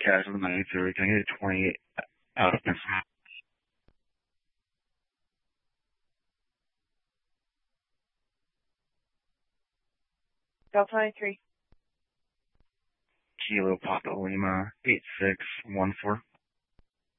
Cash with 93. Can I get a 28 out of this? Delta 93. Kilo Papa Lima 8614.